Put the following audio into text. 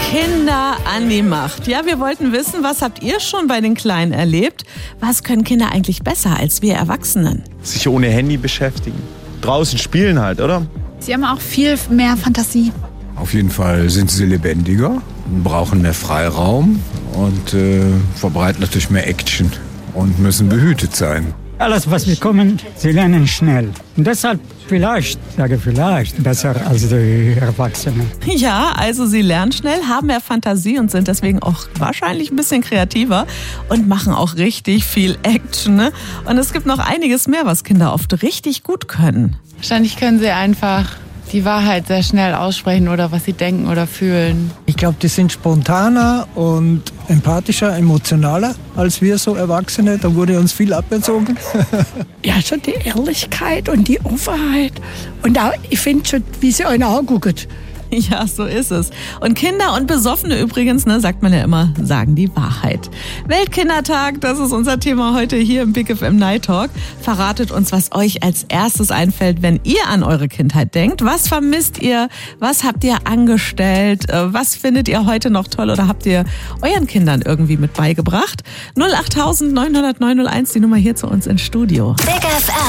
Kinder an die Macht. Ja, wir wollten wissen, was habt ihr schon bei den Kleinen erlebt? Was können Kinder eigentlich besser als wir Erwachsenen? Sich ohne Handy beschäftigen. Draußen spielen halt, oder? Sie haben auch viel mehr Fantasie. Auf jeden Fall sind sie lebendiger, brauchen mehr Freiraum und verbreiten natürlich mehr Action und müssen behütet sein. Alles, was wir bekommen, sie lernen schnell. Und deshalb vielleicht besser als die Erwachsenen. Ja, also sie lernen schnell, haben mehr Fantasie und sind deswegen auch wahrscheinlich ein bisschen kreativer und machen auch richtig viel Action. Ne? Und es gibt noch einiges mehr, was Kinder oft richtig gut können. Wahrscheinlich können sie einfach die Wahrheit sehr schnell aussprechen oder was sie denken oder fühlen. Ich glaube, die sind spontaner und empathischer, emotionaler als wir so Erwachsene. Da wurde uns viel aberzogen. Ja, schon die Ehrlichkeit und die Offenheit. Und auch, ich finde schon, wie sie einen angucken. Ja, so ist es. Und Kinder und Besoffene übrigens, ne, sagt man ja immer, sagen die Wahrheit. Weltkindertag, das ist unser Thema heute hier im Big FM Night Talk. Verratet uns, was euch als erstes einfällt, wenn ihr an eure Kindheit denkt. Was vermisst ihr? Was habt ihr angestellt? Was findet ihr heute noch toll oder habt ihr euren Kindern irgendwie mit beigebracht? 08900 901, die Nummer hier zu uns ins Studio. Big FM.